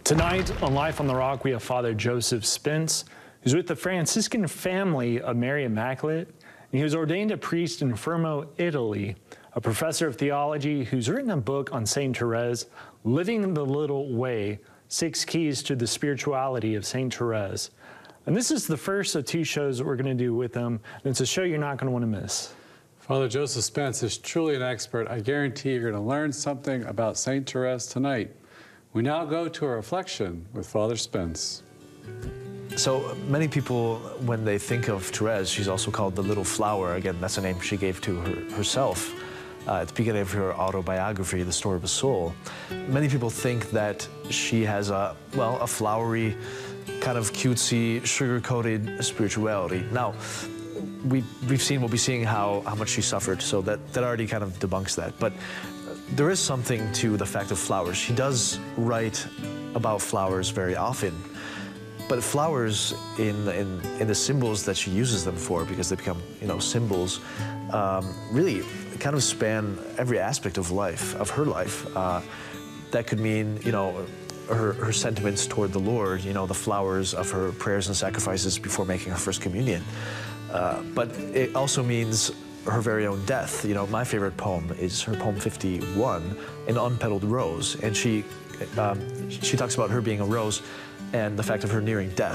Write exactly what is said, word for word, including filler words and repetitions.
Tonight on Life on the Rock, we have Father Joseph Spence, who's with the Franciscan family of Mary Immaculate, and he was ordained a priest in Fermo, Italy, a professor of theology who's written a book on Saint Therese, Living the Little Way, Six Keys to the Spirituality of Saint Therese. And this is the first of two shows that we're going to do with him, and it's a show you're not going to want to miss. Father Joseph Spence is truly an expert. I guarantee you're going to learn something about Saint Therese tonight. We now go to a reflection with Father Spence. So many people, when they think of Therese, she's also called the Little Flower. Again, that's a name she gave to her, herself uh, at the beginning of her autobiography, The Story of a Soul. Many people think that she has a, well, a flowery, kind of cutesy, sugar-coated spirituality. Now, we, we've seen, we'll be seeing how, how much she suffered, so that, that already kind of debunks that. But there is something to the fact of flowers. She does write about flowers very often, but flowers in, in, in the symbols that she uses them for, because they become, you know, symbols, um, really kind of span every aspect of life, of her life. Uh, that could mean, you know, her, her sentiments toward the Lord, you know, the flowers of her prayers and sacrifices before making her first communion. Uh, but it also means her very own death. You know, my favorite poem is her poem fifty-one, An Unpetaled Rose, and she, um, she talks about her being a rose and the fact of her nearing death.